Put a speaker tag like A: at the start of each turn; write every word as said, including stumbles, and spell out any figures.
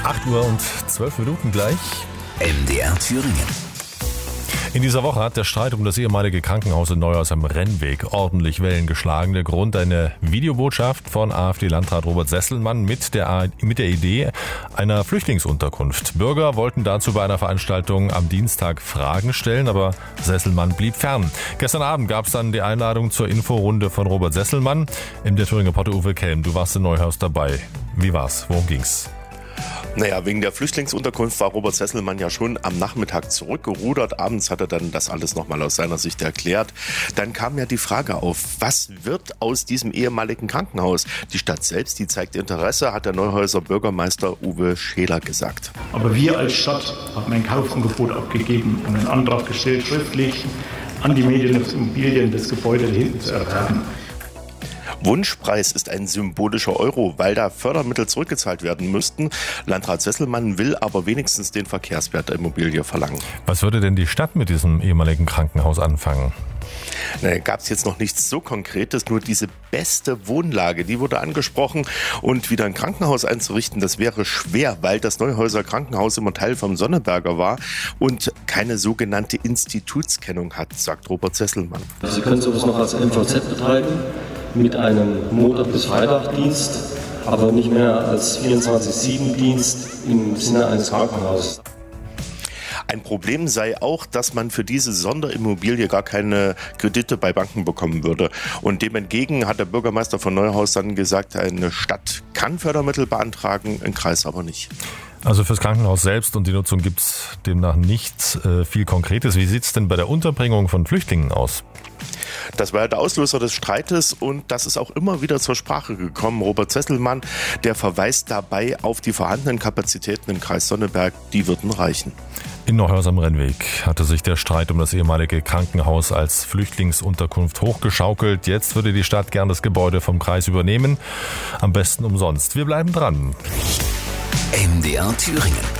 A: acht Uhr und zwölf Minuten gleich.
B: M D R Thüringen.
A: In dieser Woche hat der Streit um das ehemalige Krankenhaus in Neuhaus am Rennweg ordentlich Wellen geschlagen. Der Grund eine Videobotschaft von AfD-Landrat Robert Sesselmann mit der, mit der Idee einer Flüchtlingsunterkunft. Bürger wollten dazu bei einer Veranstaltung am Dienstag Fragen stellen, aber Sesselmann blieb fern. Gestern Abend gab es dann die Einladung zur Inforunde von Robert Sesselmann. Im der Thüringer Reporter Uwe Kelm, du warst in Neuhaus dabei. Wie war's? Worum ging's?
C: Naja, wegen der Flüchtlingsunterkunft war Robert Sesselmann ja schon am Nachmittag zurückgerudert. Abends hat er dann das alles nochmal aus seiner Sicht erklärt. Dann kam ja die Frage auf, was wird aus diesem ehemaligen Krankenhaus? Die Stadt selbst, die zeigt Interesse, hat der Neuhäuser Bürgermeister Uwe Scheler gesagt.
D: Aber wir als Stadt haben ein Kaufangebot abgegeben und einen Antrag gestellt, schriftlich an die Medieninvestimmobilien das Gebäude hinten zu erwerben.
C: Wunschpreis ist ein symbolischer Euro, weil da Fördermittel zurückgezahlt werden müssten. Landrat Sesselmann will aber wenigstens den Verkehrswert der Immobilie verlangen.
A: Was würde denn die Stadt mit diesem ehemaligen Krankenhaus anfangen?
C: Da gab es jetzt noch nichts so Konkretes, nur diese beste Wohnlage, die wurde angesprochen. Und wieder ein Krankenhaus einzurichten, das wäre schwer, weil das Neuhäuser Krankenhaus immer Teil vom Sonneberger war und keine sogenannte Institutskennung hat, sagt Robert Sesselmann.
E: Sie können sowas noch als M V Z betreiben, mit einem Montag- bis Freitagdienst, aber nicht mehr als vierundzwanzig sieben Dienst im Sinne eines Krankenhauses.
C: Ein Problem sei auch, dass man für diese Sonderimmobilie gar keine Kredite bei Banken bekommen würde. Und dem entgegen hat der Bürgermeister von Neuhaus dann gesagt, eine Stadt kann Fördermittel beantragen, ein Kreis aber nicht.
A: Also fürs Krankenhaus selbst und die Nutzung gibt es demnach nicht äh, viel Konkretes. Wie sieht es denn bei der Unterbringung von Flüchtlingen aus?
C: Das war der Auslöser des Streites und das ist auch immer wieder zur Sprache gekommen. Robert Sesselmann, der verweist dabei auf die vorhandenen Kapazitäten im Kreis Sonneberg, die würden reichen.
A: In Neuhaus am Rennweg hatte sich der Streit um das ehemalige Krankenhaus als Flüchtlingsunterkunft hochgeschaukelt. Jetzt würde die Stadt gern das Gebäude vom Kreis übernehmen. Am besten umsonst. Wir bleiben dran.
B: M D R Thüringen.